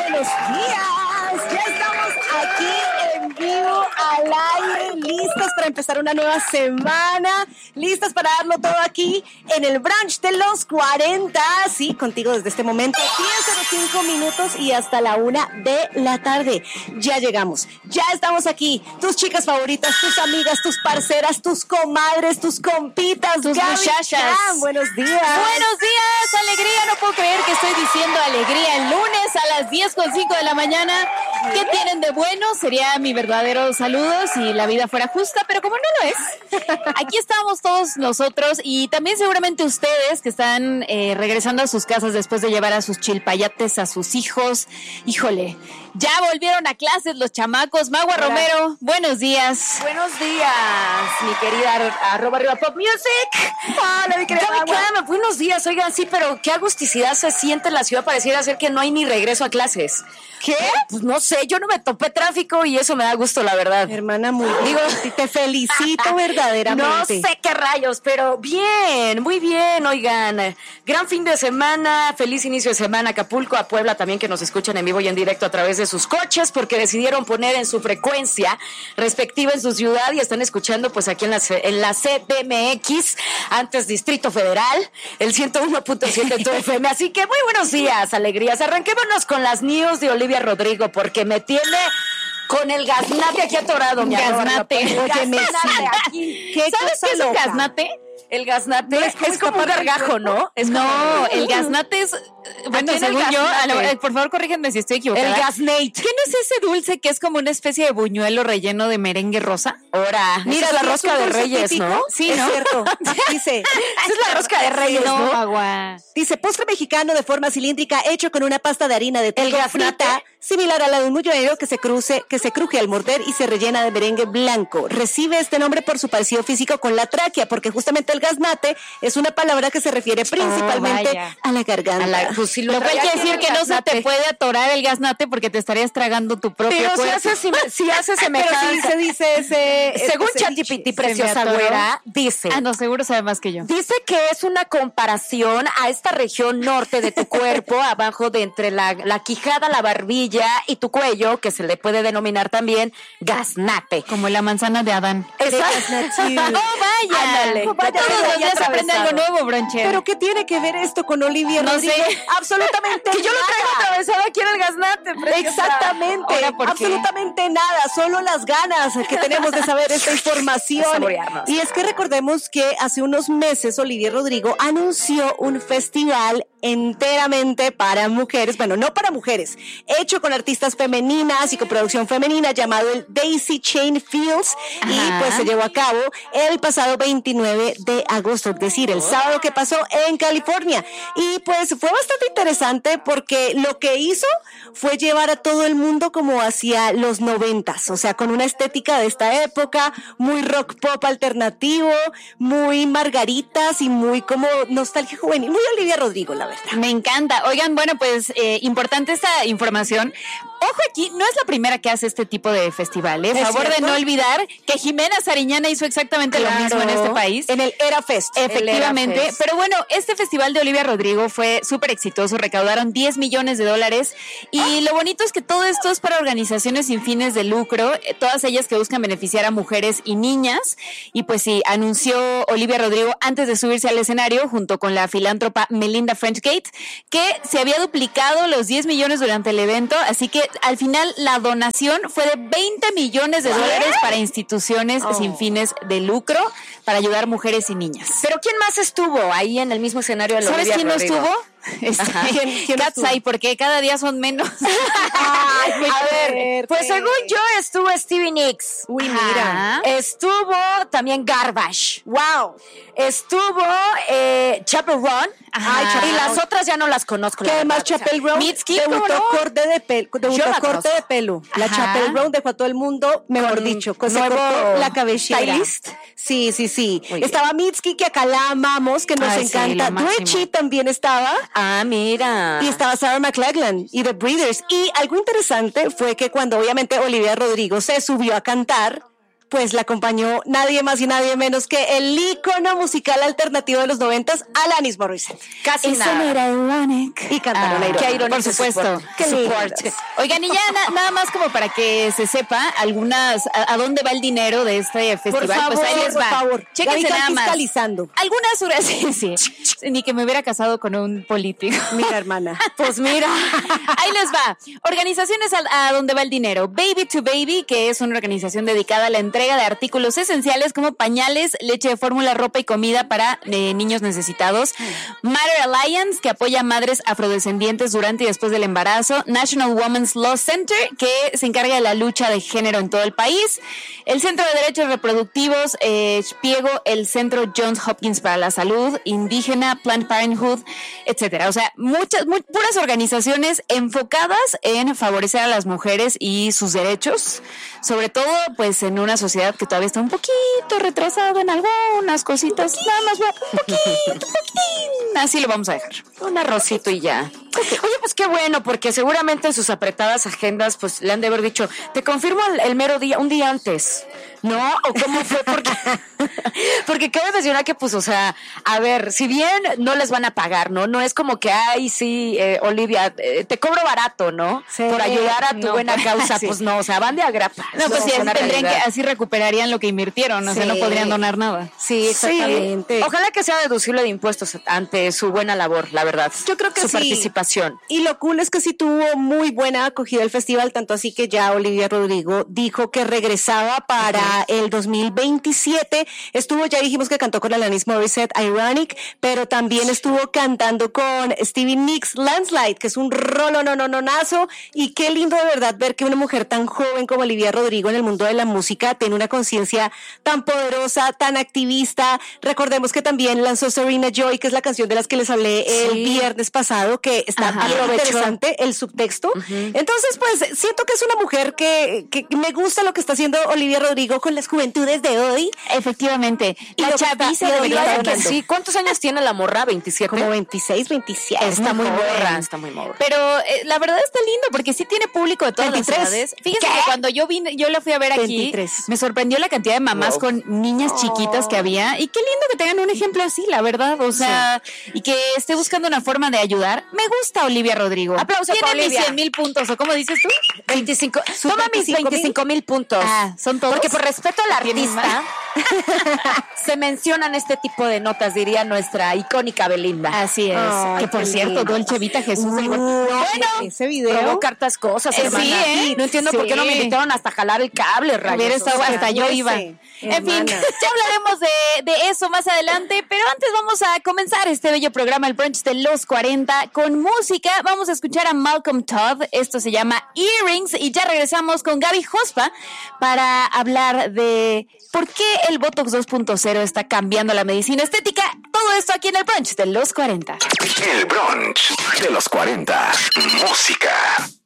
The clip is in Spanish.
buenos días. Ya estamos aquí en vivo, al aire, listas para empezar una nueva semana, listas para darlo todo aquí en el brunch de los 40. Sí, contigo desde este momento, 10:05 minutos y hasta la 1 de la tarde. Ya llegamos, ya estamos aquí. Tus chicas favoritas, tus amigas, tus parceras, tus comadres, tus compitas, tus Gaby muchachas. Chan. Buenos días. Buenos días, alegría. No puedo creer que estoy diciendo alegría el lunes a las 10:05 de la mañana. ¿Qué tienen de bueno? Sería mi verdadero saludo si la vida fuera justa, pero como no lo es, aquí estamos todos nosotros y también seguramente ustedes que están regresando a sus casas después de llevar a sus chilpayates, a sus hijos. Híjole, ya volvieron a clases los chamacos. Magua Hola. Romero, buenos días. Buenos días, mi querida @arriba Pop Music. Hola, mi querida Magua. Buenos días, oigan, sí, pero qué agusticidad se siente en la ciudad. Pareciera ser que no hay ni regreso a clases. ¿Qué? Pues no sé, yo no me topé tráfico y eso me da gusto, la verdad. Hermana, muy bien. Digo, te felicito verdaderamente. No sé qué rayos, pero bien, muy bien, oigan. Gran fin de semana, feliz inicio de semana a Acapulco, a Puebla también, que nos escuchan en vivo y en directo a través de sus coches, porque decidieron poner en su frecuencia respectiva en su ciudad y están escuchando pues aquí en la CDMX, antes Distrito Federal, el 101.7 de tu FM. Así que muy buenos días, alegrías. Arranquémonos con las news de Olivia Rodrigo, porque me tiene con el gaznate aquí atorado, mi Gaznate. Óyeme, aquí. ¿Qué ¿Sabes cosa qué es un loca? gaznate? El gaznate No, es como un gargajo, ¿no? No, el gaznate es, bueno, tiene el según yo, gaznate. por favor corríjanme si estoy equivocada. El gaznate. ¿Qué no es ese dulce que es como una especie de buñuelo relleno de merengue rosa? Ahora, mira la rosca de Reyes, ¿no? Sí, Es ¿no? cierto. Dice, Esa es la rosca de Reyes, No, ¿no? agua. dice, postre mexicano de forma cilíndrica hecho con una pasta de harina de trigo gaznate. frita, similar a la de un buñuelo que se cruje al morder y se rellena de merengue blanco. Recibe este nombre por su parecido físico con la tráquea, porque justamente el gaznate es una palabra que se refiere principalmente vaya. a la garganta. Pues si Lo cual traía quiere decir aquí que el no se te gaznate. puede atorar el gaznate porque te estarías tragando tu propio Pero cuerpo. si hace Pero semejanza. sí se dice ese... Según ese ChatGPT, dicho. preciosa Se me atoró. güera, dice... Ah, no, seguro sabe más que yo. Dice que es una comparación a esta región norte de tu cuerpo, abajo de entre la quijada, la barbilla y tu cuello, que se le puede denominar también gaznate. Como la manzana de Adán. Exacto. ¡Oh, vaya! Ándale. Todos los días se aprende algo nuevo, Bronche. Pero ¿qué tiene que ver esto con Olivia No Rodrigo? sé. Absolutamente Que yo lo traigo nada. atravesado aquí en el gaznate, preciosa. Exactamente, Ahora, ¿por qué? absolutamente nada, solo las ganas que tenemos de saber esta información. Saborearnos. Y es que recordemos que hace unos meses Olivia Rodrigo anunció un festival enteramente para mujeres, bueno, no para mujeres, hecho con artistas femeninas y con producción femenina, llamado el Daisy Chain Fields, y Ajá. pues se llevó a cabo el pasado 29 de agosto, es decir, el sábado que pasó en California. Y pues fue bastante interesante porque lo que hizo fue llevar a todo el mundo como hacia los 90s, o sea, con una estética de esta época, muy rock pop alternativo, muy margaritas y muy como nostalgia juvenil, muy Olivia Rodrigo, la verdad. Me encanta. Oigan, bueno, pues importante esta información. Ojo aquí, no es la primera que hace este tipo de festivales. ¿Es Favor de cierto? no olvidar que Jimena Sariñana hizo exactamente lo mismo en este país. En el Era Fest. Efectivamente, El Era Fest. pero bueno, este festival de Olivia Rodrigo fue súper exitoso, recaudaron $10 millones y lo bonito es que todo esto es para organizaciones sin fines de lucro, todas ellas que buscan beneficiar a mujeres y niñas, y pues sí, anunció Olivia Rodrigo antes de subirse al escenario junto con la filántropa Melinda Frenchgate, que se había duplicado los 10 millones durante el evento, así que al final la donación fue de $20 millones para instituciones sin fines de lucro para ayudar mujeres y niñas. Pero ¿quién más estuvo ahí en el mismo escenario de la ¿Sabes Olivia quién no Rodrigo? estuvo? Ajá. ¿Quién Katsai, porque cada día son menos. Ay, qué A ver, fuerte. pues según yo estuvo Stevie Nicks. Uy, Ajá. mira. Estuvo también Garbage. Wow. Estuvo Chappell Roan. Ajá. Y las otras ya no las conozco. Que la además verdad. Chappell Brown Mitski, debutó ¿cómo no? corte de pelo, Yo la corte conozco. de pelo. La Ajá. Chappell Brown dejó a todo el mundo, mejor Con dicho, se nuevo cortó la cabellera. stylist. Sí. Muy bien. Estaba Mitski, que acá la amamos, que nos Ay, sí, encanta. lo máximo. Dwechi también estaba. Ah, mira. Y estaba Sarah McLachlan y The Breeders. Y algo interesante fue que cuando obviamente Olivia Rodrigo se subió a cantar, pues la acompañó nadie más y nadie menos que el ícono musical alternativo de los 90s, Alanis Morissette. Casi Eso nada. no era ironic. Y cantaron Qué Ironic. irónico, Por supuesto. Qué Support. lindos. Oigan, y ya nada más como para que se sepa a dónde va el dinero de este festival. favor, pues ahí les por va. favor. Chéquense Gaby nada más. fiscalizando. Algunas horas, sí. Ni que me hubiera casado con un político. Mira, hermana. Pues mira. Ahí les va. Organizaciones a donde va el dinero. Baby to Baby, que es una organización dedicada a la entrega de artículos esenciales como pañales, leche de fórmula, ropa y comida para niños necesitados. Matter Alliance, que apoya a madres afrodescendientes durante y después del embarazo. National Women's Law Center, que se encarga de la lucha de género en todo el país. El Centro de Derechos Reproductivos, Spiego, el Centro Johns Hopkins para la Salud, Indígena, Planned Parenthood, etcétera. O sea, puras organizaciones enfocadas en favorecer a las mujeres y sus derechos, sobre todo pues en una sociedad que todavía está un poquito retrasada en algunas cositas, nada más un poquitín, así lo vamos a dejar. Un arrocito y ya. Oye, pues qué bueno, porque seguramente en sus apretadas agendas, pues le han de haber dicho, te confirmo el mero día, un día antes, ¿no? ¿O cómo fue? Porque cabe mencionar que, pues, o sea, a ver, si bien no les van a pagar, ¿no? No es como que, ay, sí, Olivia, te cobro barato, ¿no? Sí. Por ayudar a tu buena causa, sí. pues no, o sea, van de agrapa. No, pues sí, es una tendrían realidad. que, así recuperarían lo que invirtieron, o sea, Sí. no podrían donar nada. Sí, exactamente. Sí. Ojalá que sea deducible de impuestos ante su buena labor, la verdad. Yo creo que su sí. participación. Y lo cool es que sí tuvo muy buena acogida el festival, tanto así que ya Olivia Rodrigo dijo que regresaba para el 2027. Estuvo, ya dijimos que cantó con Alanis Morissette, Ironic, pero también estuvo cantando con Stevie Nicks, Landslide, que es un rolonononazo. Y qué lindo de verdad ver que una mujer tan joven como Olivia Rodrigo en el mundo de la música tiene una conciencia tan poderosa, tan activista. Recordemos que también lanzó Serena Joy, que es la canción de las que les hablé el viernes pasado, que está Ajá. bien interesante el subtexto. Entonces, pues, siento que es una mujer que me gusta lo que está haciendo Olivia Rodrigo con las juventudes de hoy. Efectivamente. Y La lo que está- chaviza y lo debería que estar está donando. Sí, ¿cuántos años tiene la morra? ¿27? Como 26, 27. Está muy joven. morra, está muy morra. Pero la verdad está lindo porque sí tiene público de todas 23. las edades. Fíjense que cuando yo la fui a ver aquí, 23. me sorprendió la cantidad de mamás Wow. con niñas chiquitas que había. Y qué lindo que tengan un ejemplo así, la verdad. O sea, y que esté buscando una forma de ayudar. Me gusta Olivia Rodrigo. Aplauso Tiene para mis Olivia. 100,000 puntos, ¿o cómo dices tú? 25. Sus Toma mis 25,000. 25,000 puntos. Ah, ¿son todos? Porque por respeto al ¿Tienen artista, se mencionan este tipo de notas, diría nuestra icónica Belinda. Así es. Ay, que por qué cierto, lindo. Dolce Vita Jesús del Buen- Bueno, Bueno, ese video. Provoca hartas cosas, Sí, hermana. ¿eh? No entiendo por qué no me Sí. invitaron hasta jalar el cable, rayos. Hubiera estado, O sea, hasta yo fuese, iba. En fin, hermana. ya hablaremos de eso más adelante, pero antes vamos a comenzar este bello programa, el brunch de los 40, con música. Vamos a escuchar a Malcolm Todd, esto se llama Earrings, y ya regresamos con Gaby Jospa para hablar de por qué el Botox 2.0 está cambiando la medicina estética. Todo esto aquí en el brunch de los 40. El brunch de los 40. Música.